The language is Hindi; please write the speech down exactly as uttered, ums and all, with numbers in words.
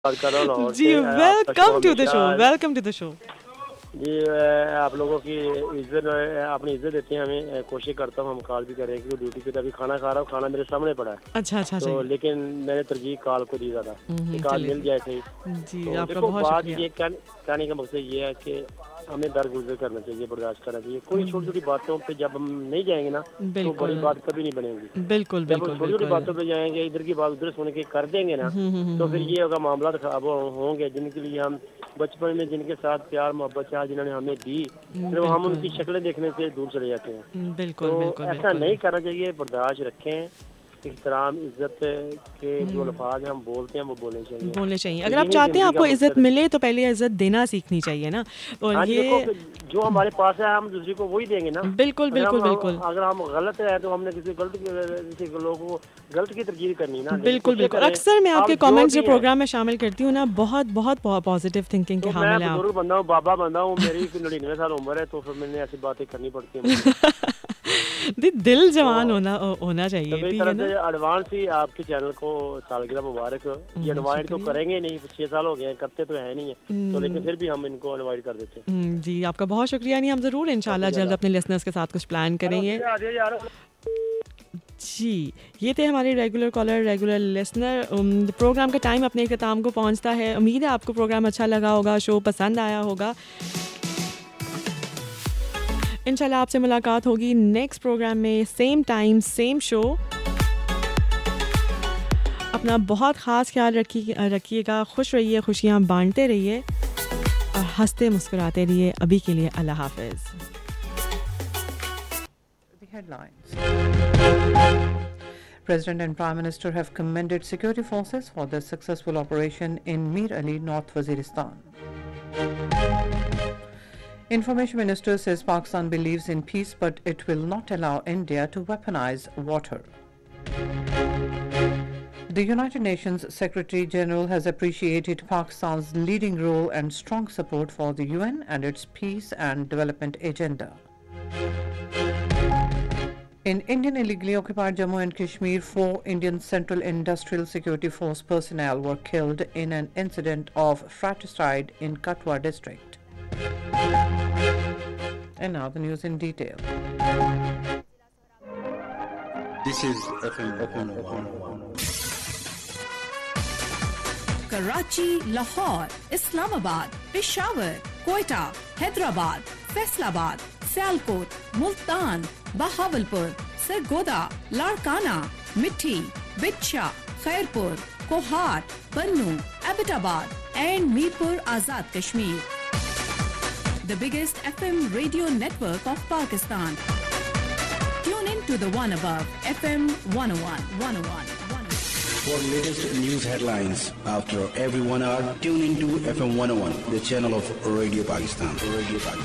बात कर रहा हूँ लाहौर जी, से। अ, आपका show welcome to the show, हमेशा वेलकम टू द शो। जी अ, आप लोगों की इज़्ज़त अ, अपनी इज़्ज़त देते हैं हमें। अ, कोशिश करता हूँ हम कॉल भी करें क्योंकि ड्यूटी पे तो अभी खाना खा रहा हूँ, खाना मेरे सामने पड़ा है। अच्छा, अच्छा, तो सही। लेकिन मैंने तरजीह कॉल को दी ज़्यादा हुँ, कि हुँ, कॉल चलिए मिल सही। जाए सही। जी, तो आपका देखो बहुत बात शुक्रिया। ये कहन कहने का मकसद ये है कि हमें दरगुज़र करना चाहिए, बर्दाश्त करना चाहिए। कोई हुँ, छोटी-छोटी बातों पे जब हम नहीं जाएँगे ना, तो बड़ी बिल्कुल, बात कभी नहीं बनेगी। बिल्कुल, जब हम बिल्कुल, छोटी-छोटी बिल्कुल। बातों पे जाएँगे, इधर की बात उधर सुन के कर देंगे ना, हुँ, हुँ, हुँ, तो हुँ, फिर हुँ। ये होगा मामला खराब हो होंगे जिनके लिए हम बचपन में जिनके साथ प्यार मोहब्बत चाह जिन्होंने हमें दी, हुँ, फिर वो हम बिल्कुल। उनकी शक्लें देखने से दूर चले जाते हैं। हुँ, तो बिल्कुल, बिल्कुल, ऐसा बिल्कुल। नहीं करना चाहिए, बर्दाश्त रखें, एहतराम, इज़्ज़त के जो हुँ, अल्फाज़ हम बोलते हैं वो बोलने चाहिए। बोलने चाहिए। तो अगर आप यही चाहते हैं ज़िंदगी का आपको इज़्ज़त मकसद है। मिले तो पहले इज़्ज़त देना सीखनी चाहिए ना। और हाँ जी, देखो ये कि जो हमारे पास है हम दूसरे को वही देंगे ना। बिल्कुल, अगर हम बिल्कुल, हम बिल्कुल। अगर हम गलत है तो हमने किसी गलत किसी लोगों को गलत की तरजीह करनी है ना, लेकिन बिल्कुल, कोशिश बिल्कुल। करें अक्सर मैं आप आपके जो कमेंट्स जो भी हैं। प्रोग्राम में शामिल करती हूँ ना, बहुत बहुत पॉ पॉज़िटिव थिंकिंग के तो मैं हामिल हैं आप। बुजुर्ग बंदा हूँ, बाबा बंदा हूँ, मेरी नड़िनवे साल उम्र है, तो फिर मैंने ऐसी बातें करनी पड़ती है मुझे। दी दिल जवान तो होना अ, होना तो चाहिए, मेरी ठीक है तरफ से ना? एडवांस ही आपके चैनल को सालगिरह मुबारक। ये हुँ, इनवाइट तो शुक्रिया। करेंगे नहीं, छह साल हो गए हैं, करते तो है नहीं है। तो लेकिन हुँ। फिर भी हम इनको इनवाइट कर देते हैं। हुँ, जी, आपका बहुत शुक्रिया। नहीं, हम ज़रूर ओके इंशाल्लाह जी, जल्द अल्लाह अपने हाफ़िज़। लिसनर्स के साथ कुछ प्लान अरे करेंगे। उससे आ जाइए यार। जी, ये थे हमारे रेगुलर कॉलर, रेगुलर लिसनर। उम, प्रोग्राम का टाइम अपने इख्तिताम को पहुँचता है। उम्मीद है आपको प्रोग्राम अच्छा लगा होगा, शो पसंद आया होगा। इंशाल्लाह आपसे मुलाकात होगी नेक्स्ट प्रोग्राम में, सेम टाइम, सेम शो। अपना बहुत ख़ास ख्याल रखी रखिएगा, खुश रहिए, खुशियाँ बाँटते रहिए और हँसते मुस्कुराते रहिए। अभी के लिए अल्लाह हाफ़िज़। The headlines. President and Prime Minister have commended security forces for their successful operation in Mir Ali, North Waziristan. Information Minister says Pakistan believes in peace, but it will not allow India to weaponize water. The United Nations Secretary General has appreciated Pakistan's leading role and strong support for the U N and its peace and development agenda. In Indian illegally occupied Jammu and Kashmir, four Indian Central Industrial Security Force personnel were killed in an incident of fratricide in Katwa district. And now the news in detail. This is F M one oh one. Karachi, Lahore, Islamabad, Peshawar, Quetta, Hyderabad, Faisalabad, Sialkot, Multan, Bahawalpur, Sargodha, Larkana, मिठी, बिच्छा, खैरपुर, कोहाट, बन्नू, Abbottabad and Mirpur Azad Kashmir. The biggest F M radio network of Pakistan. Tune in to the one above F M one oh one, one oh one, one oh one. For latest news headlines after every one hour, tune into F M one oh one, the channel of Radio Pakistan. Radio Pakistan.